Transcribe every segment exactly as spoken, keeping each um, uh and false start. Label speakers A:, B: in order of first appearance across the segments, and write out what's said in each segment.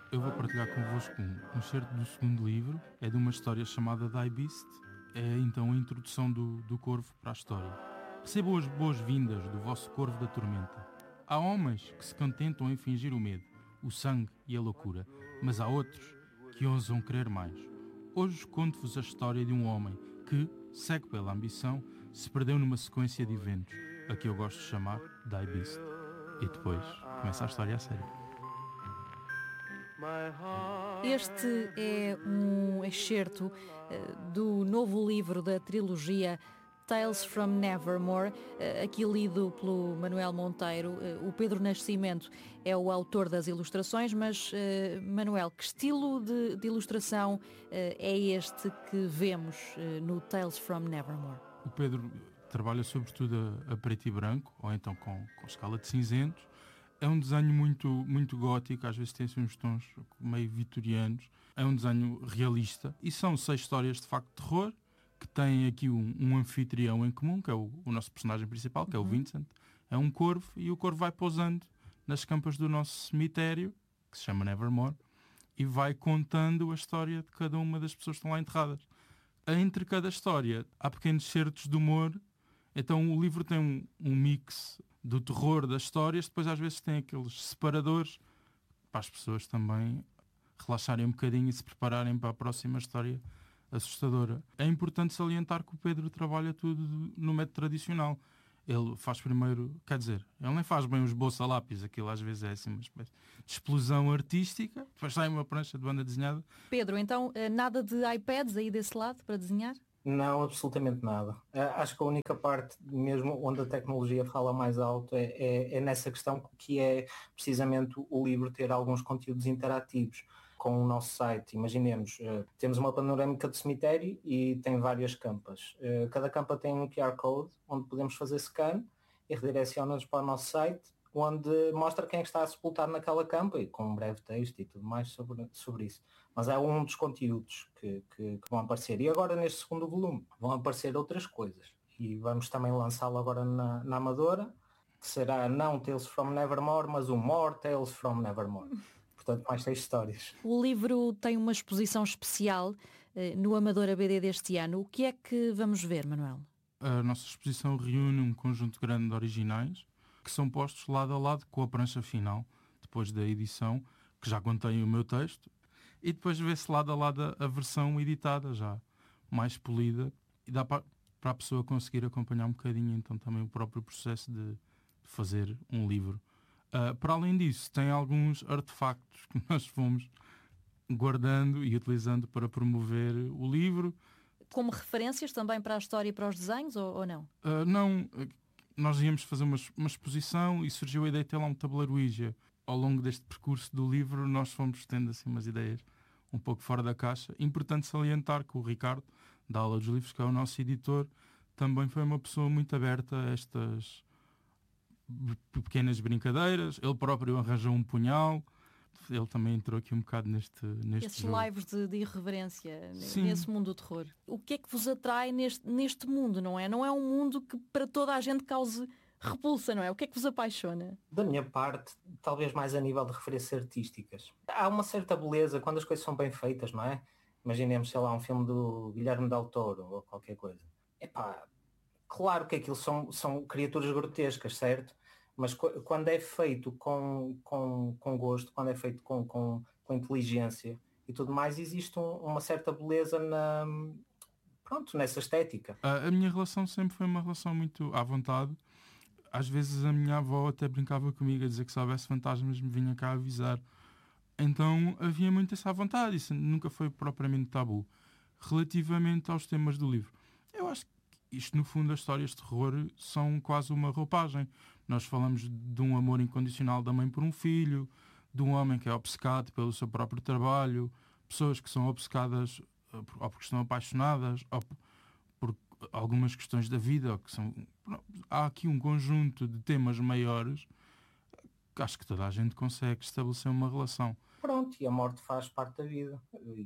A: Eu vou partilhar convosco um, um excerto do segundo livro, é de uma história chamada Die Beast, é então a introdução do, do Corvo para a história. Recebam as boas-vindas do vosso Corvo da Tormenta. Há homens que se contentam em fingir o medo, o sangue e a loucura, mas há outros que ousam querer mais. Hoje conto-vos a história de um homem que, cego pela ambição, se perdeu numa sequência de eventos, a que eu gosto de chamar Die Beast. E depois começa a história a sério.
B: Este é um excerto uh, do novo livro da trilogia Tales from Nevermore, uh, aqui lido pelo Manuel Monteiro. Uh, o Pedro Nascimento é o autor das ilustrações, mas, uh, Manuel, que estilo de, de ilustração uh, é este que vemos uh, no Tales from Nevermore?
A: O Pedro trabalha sobretudo a, a preto e branco, ou então com, com escala de cinzentos. É um desenho muito, muito gótico, às vezes tem assim, uns tons meio vitorianos. É um desenho realista e são seis histórias de facto de terror que têm aqui um, um anfitrião em comum, que é o, o nosso personagem principal, que é o Vincent. É um corvo e o corvo vai pousando nas campas do nosso cemitério, que se chama Nevermore, e vai contando a história de cada uma das pessoas que estão lá enterradas. Entre cada história há pequenos certos de humor, então o livro tem um, um mix do terror das histórias, depois às vezes tem aqueles separadores para as pessoas também relaxarem um bocadinho e se prepararem para a próxima história assustadora. É importante salientar que o Pedro trabalha tudo no método tradicional. Ele faz primeiro, quer dizer, ele nem faz bem os esboço a lápis, aquilo às vezes é assim uma espécie de explosão artística, depois sai uma prancha de banda desenhada.
B: Pedro, então nada de iPads aí desse lado para desenhar?
C: Não, absolutamente nada. Uh, acho que a única parte mesmo onde a tecnologia fala mais alto é, é, é nessa questão que é precisamente o livro ter alguns conteúdos interativos com o nosso site. Imaginemos, uh, temos uma panorâmica de cemitério e tem várias campas. Uh, cada campa tem um Q R Code onde podemos fazer scan e redireciona-nos para o nosso site, onde mostra quem está sepultado naquela campa e com um breve texto e tudo mais sobre, sobre isso. Mas é um dos conteúdos que, que, que vão aparecer. E agora neste segundo volume vão aparecer outras coisas. E vamos também lançá-lo agora na, na Amadora, que será não Tales from Nevermore, mas o More Tales from Nevermore. Portanto, mais seis histórias.
B: O livro tem uma exposição especial eh, no Amadora B D deste ano. O que é que vamos ver, Manuel?
A: A nossa exposição reúne um conjunto grande de originais que são postos lado a lado com a prancha final, depois da edição, que já contém o meu texto, e depois vê-se lado a lado a versão editada, já mais polida, e dá para, para a pessoa conseguir acompanhar um bocadinho então também o próprio processo de fazer um livro. Uh, para além disso, tem alguns artefactos que nós fomos guardando e utilizando para promover o livro.
B: Como referências também para a história e para os desenhos, ou, ou não?
A: Uh, não... Nós íamos fazer uma, uma exposição e surgiu a ideia de ter lá um tabuleiro Ouija. Ao longo deste percurso do livro nós fomos tendo assim umas ideias um pouco fora da caixa. Importante salientar que o Ricardo, da Aula dos Livros, que é o nosso editor, também foi uma pessoa muito aberta a estas pequenas brincadeiras. Ele próprio arranjou um punhal. Ele também entrou aqui um bocado neste, neste
B: Esses
A: jogo.
B: lives de, de irreverência,
A: Sim.
B: Nesse mundo do terror. O que é que vos atrai neste, neste mundo, não é? Não é um mundo que para toda a gente cause repulsa, não é? O que é que vos apaixona?
C: Da minha parte, talvez mais a nível de referências artísticas. Há uma certa beleza quando as coisas são bem feitas, não é? Imaginemos, sei lá, um filme do Guilherme Del Toro ou qualquer coisa. Epá, claro que aquilo são, são criaturas grotescas, certo? Mas quando é feito com, com, com gosto, quando é feito com, com, com inteligência e tudo mais, existe um, uma certa beleza na, pronto, nessa estética.
A: A, a minha relação sempre foi uma relação muito à vontade. Às vezes a minha avó até brincava comigo a dizer que se houvesse fantasmas me vinha cá avisar. Então havia muito essa vontade, isso nunca foi propriamente tabu. Relativamente aos temas do livro, eu acho que isto, no fundo, as histórias de terror são quase uma roupagem. Nós falamos de um amor incondicional da mãe por um filho, de um homem que é obcecado pelo seu próprio trabalho, pessoas que são obcecadas ou porque estão apaixonadas, ou por algumas questões da vida. Ou que são... Há aqui um conjunto de temas maiores que acho que toda a gente consegue estabelecer uma relação.
C: Pronto, e a morte faz parte da vida.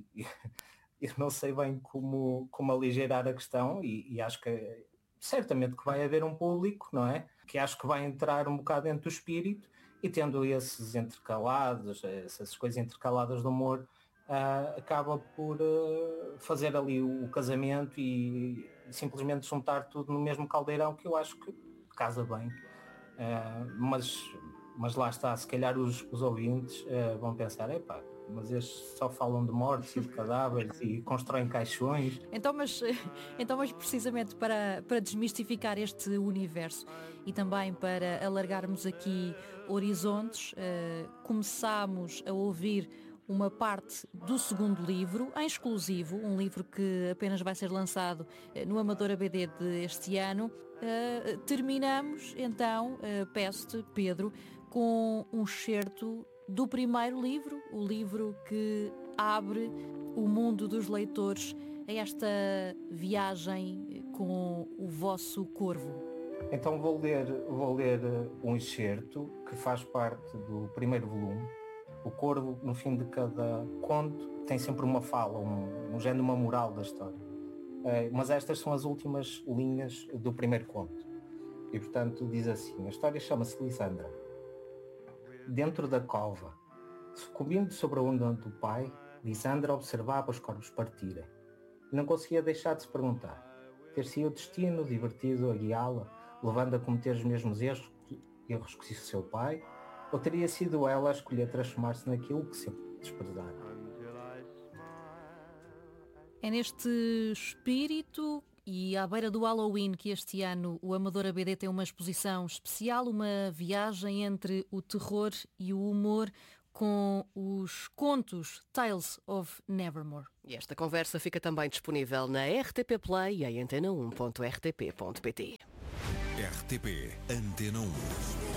C: Eu não sei bem como, como aligeirar a questão e, e acho que certamente que vai haver um público, não é? Que acho que vai entrar um bocado dentro do espírito e tendo esses intercalados, essas coisas intercaladas de humor, uh, acaba por uh, fazer ali o, o casamento e, e simplesmente juntar tudo no mesmo caldeirão, que eu acho que casa bem. Uh, mas, mas lá está, se calhar os, os ouvintes uh, vão pensar, epá, mas estes só falam de mortes e de cadáveres e constroem caixões.
B: Então, mas, então, mas precisamente para, para desmistificar este universo e também para alargarmos aqui horizontes, uh, começámos a ouvir uma parte do segundo livro, em exclusivo, um livro que apenas vai ser lançado uh, no Amadora B D deste ano. Uh, terminamos, então, uh, peço-te, Pedro, com um excerto do primeiro livro, o livro que abre o mundo dos leitores a esta viagem com o vosso corvo.
C: Então vou ler, vou ler um excerto que faz parte do primeiro volume. O corvo, no fim de cada conto, tem sempre uma fala, um, um género, uma moral da história. Uh, mas estas são as últimas linhas do primeiro conto. E, portanto, diz assim, a história chama-se Lisandra. Dentro da cova, sucumbindo sobre a onda do pai, Lisandra observava os corvos partirem. E não conseguia deixar de se perguntar, ter-se o destino divertido a guiá-la, levando a cometer os mesmos erros, erros que o seu pai, ou teria sido ela a escolher transformar-se naquilo que sempre desprezara?
B: É neste espírito e à beira do Halloween que este ano o Amadora B D tem uma exposição especial, uma viagem entre o terror e o humor com os contos Tales of Nevermore.
D: E esta conversa fica também disponível na R T P Play e em antena um ponto r t p ponto p t.
E: R T P Antena um.